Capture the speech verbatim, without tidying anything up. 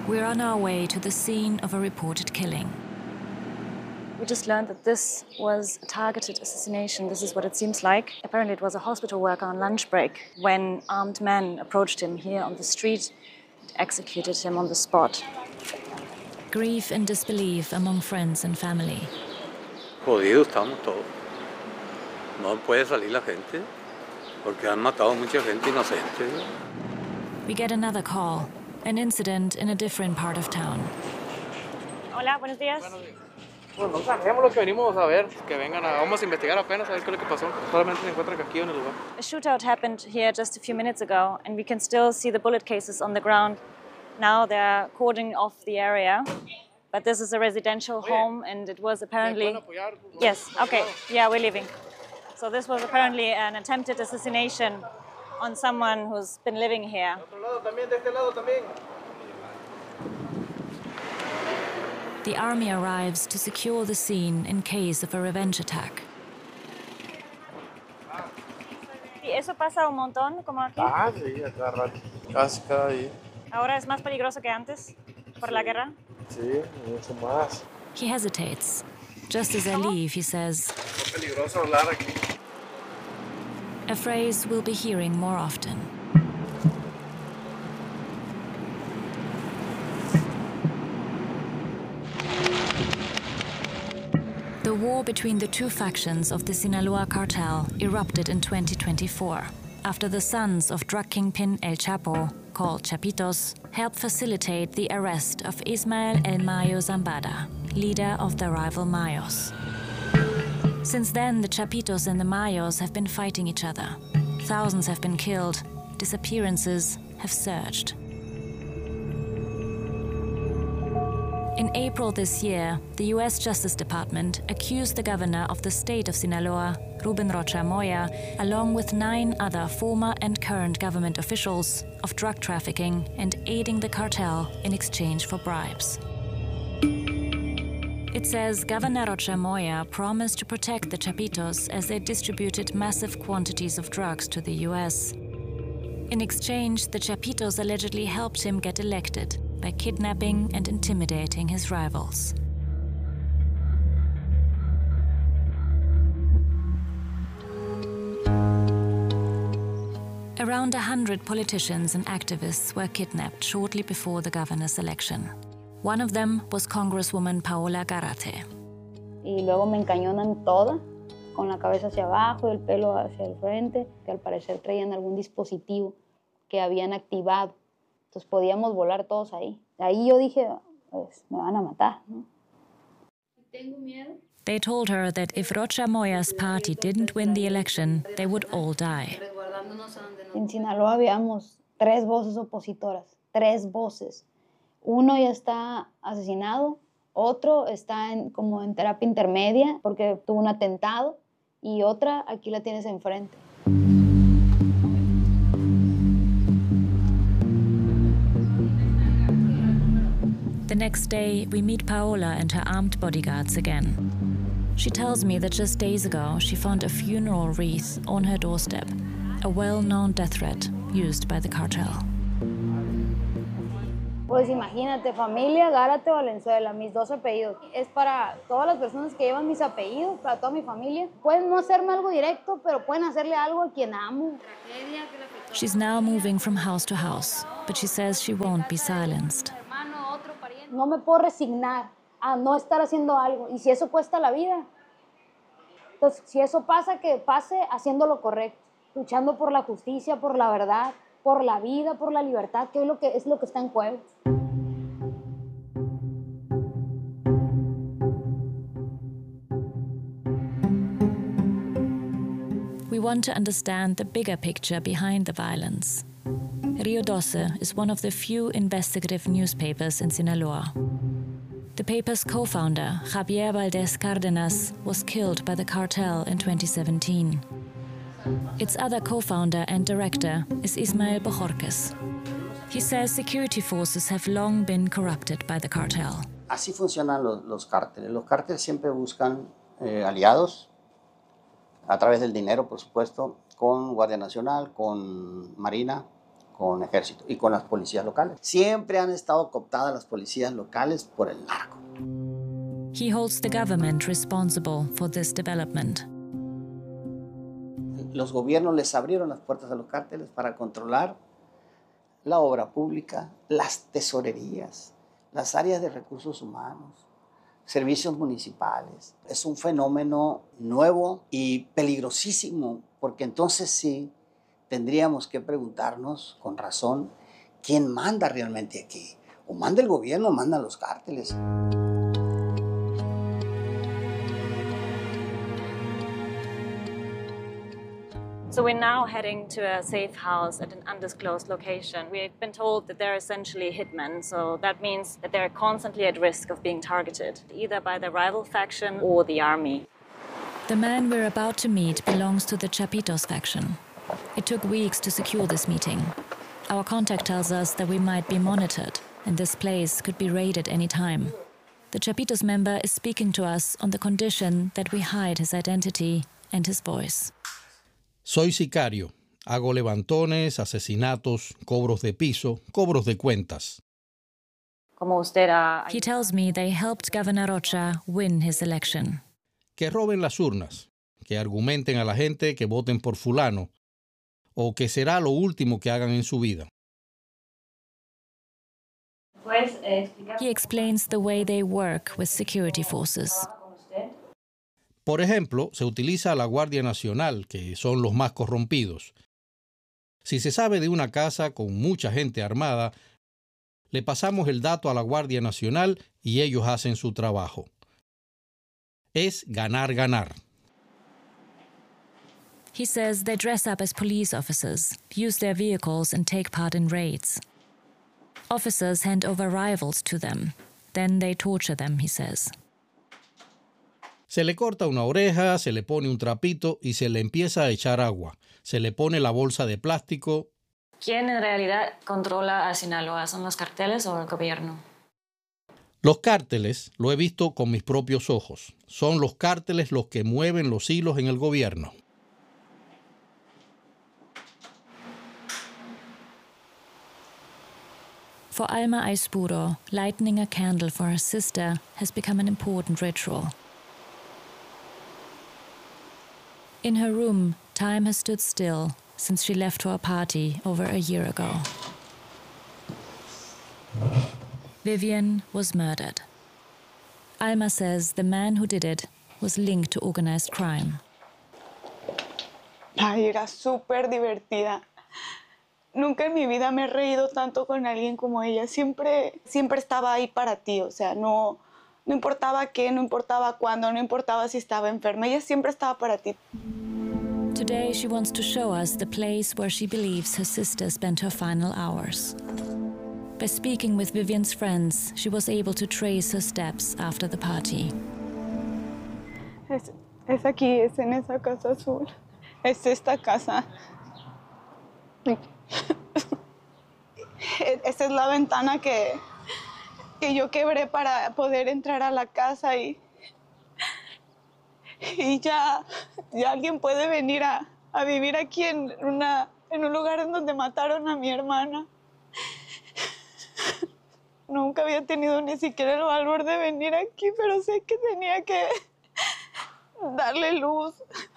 We're on our way to the scene of a reported killing. We just learned that this was a targeted assassination. This is what it seems like. Apparently it was a hospital worker on lunch break when armed men approached him here on the street and executed him on the spot. Grief and disbelief among friends and family. Jodidos estamos todos. No puede salir la gente porque han matado mucha gente inocente. We get another call, an incident in a different part of town. Hola, buenos días. Pues no sabemos lo que venimos a ver, que vengan a, vamos a investigar apenas a ver qué es lo que pasó. Solamente se encuentra aquí en el lugar. A shootout happened here just a few minutes ago, and we can still see the bullet cases on the ground. Now they're cordoning off the area, but this is a residential home, and it was apparently... Yes, okay, yeah, we're leaving. So this was apparently an attempted assassination on someone who's been living here. The army arrives to secure the scene in case of a revenge attack. ¿Y eso pasa un montón, como aquí? Ah, sí, cada rato, casi cada día. ¿Ahora es más peligroso que antes, por la guerra? Sí, mucho más. He hesitates. Just as I leave, he says, Es peligroso hablar aquí. a phrase we'll be hearing more often. The war between the two factions of the Sinaloa cartel erupted in twenty twenty-four, after the sons of drug kingpin El Chapo, called Chapitos, helped facilitate the arrest of Ismael El Mayo Zambada, leader of the rival Mayos. Since then, the Chapitos and the Mayos have been fighting each other. Thousands have been killed. Disappearances have surged. In April this year, the U S Justice Department accused the governor of the state of Sinaloa, Ruben Rocha Moya, along with nine other former and current government officials, of drug trafficking and aiding the cartel in exchange for bribes. It says Governor Rocha Moya promised to protect the Chapitos as they distributed massive quantities of drugs to the U S. In exchange, the Chapitos allegedly helped him get elected by kidnapping and intimidating his rivals. Around a hundred politicians and activists were kidnapped shortly before the governor's election. One of them was Congresswoman Paola Garate. Y luego me encañonan toda, con la cabeza hacia abajo y el pelo hacia el frente, que al parecer traían algún dispositivo que habían activado. Entonces podíamos volar todos ahí. Ahí yo dije, pues me van a matar, ¿no? Tengo miedo. They told her that if Rocha Moya's party didn't win the election, they would all die. En Sinaloa habíamos tres voces opositoras, tres voces. Uno ya está asesinado, otro está en, como en terapia intermedia porque tuvo un atentado y otra aquí la tienes enfrente. The next day, we meet Paola and her armed bodyguards again. She tells me that just days ago, she found a funeral wreath on her doorstep, a well-known death threat used by the cartel. Pues imagínate, familia Gárate Valenzuela, mis dos apellidos. Es para todas las personas que llevan mis apellidos, para toda mi familia. Pueden no hacerme algo directo, pero pueden hacerle algo a quien amo. She's now moving from house to house, but she says she won't be silenced. No me puedo resignar a no estar haciendo algo. Y si eso cuesta la vida, entonces si eso pasa, que pase haciendo lo correcto, luchando por la justicia, por la verdad, por la vida, por la libertad, que es lo que, es lo que está en juego. We want to understand the bigger picture behind the violence. Rio Doce is one of the few investigative newspapers in Sinaloa. The paper's co-founder, Javier Valdez Cárdenas, was killed by the cartel in twenty seventeen. Its other co-founder and director is Ismael Bojorquez. He says security forces have long been corrupted by the cartel. Así funcionan los, los cárteles. Los cárteles siempre buscan eh, aliados a través del dinero, por supuesto, con Guardia Nacional, con Marina, con ejército y con las policías locales. Siempre han estado cooptadas las policías locales por el narco. He holds the government responsible for this development. Los gobiernos les abrieron las puertas a los cárteles para controlar la obra pública, las tesorerías, las áreas de recursos humanos, servicios municipales. Es un fenómeno nuevo y peligrosísimo, porque entonces sí tendríamos que preguntarnos con razón quién manda realmente aquí. O manda el gobierno o mandan los cárteles. So we're now heading to a safe house at an undisclosed location. We've been told that they're essentially hitmen, so that means that they're constantly at risk of being targeted, either by the rival faction or the army. The man we're about to meet belongs to the Chapitos faction. It took weeks to secure this meeting. Our contact tells us that we might be monitored, and this place could be raided any time. The Chapitos member is speaking to us on the condition that we hide his identity and his voice. Soy sicario. Hago levantones, asesinatos, cobros de piso, cobros de cuentas. Como usted ha... He tells me they helped Governor Rocha win his election. Que roben las urnas, que argumenten a la gente que voten por fulano, o que será lo último que hagan en su vida. He explains the way they work with security forces. Por ejemplo, se utiliza a la Guardia Nacional, que son los más corrompidos. Si se sabe de una casa con mucha gente armada, le pasamos el dato a la Guardia Nacional y ellos hacen su trabajo. Es ganar, ganar. He says they dress up as police officers, use their vehicles and take part in raids. Officers hand over rivals to them. Then they torture them, he says. Se le corta una oreja, se le pone un trapito y se le empieza a echar agua. Se le pone la bolsa de plástico. ¿Quién en realidad controla a Sinaloa? ¿Son los carteles o el gobierno? Los cárteles, lo he visto con mis propios ojos. Son los cárteles los que mueven los hilos en el gobierno. For Alma Aispuro, lighting a candle for her sister has become an important ritual. In her room, time has stood still since she left for a party over a year ago. Vivian was murdered. Alma says the man who did it was linked to organized crime. Ay, era súper divertida. Nunca en mi vida me he reído tanto con alguien como ella. Siempre, siempre estaba ahí para ti, o sea, no, no importaba qué, no importaba cuándo, no importaba si estaba enferma. Ella siempre estaba para ti. Today she wants to show us the place where she believes her sister spent her final hours. By speaking with Vivian's friends, she was able to trace her steps after the party. Es, es aquí, es en esa casa azul. Es esta casa. Esa es la ventana que, que yo quebré para poder entrar a la casa y, y ya, ya alguien puede venir a, a vivir aquí en, una, en un lugar en donde mataron a mi hermana. Nunca había tenido ni siquiera el valor de venir aquí, pero sé que tenía que darle luz.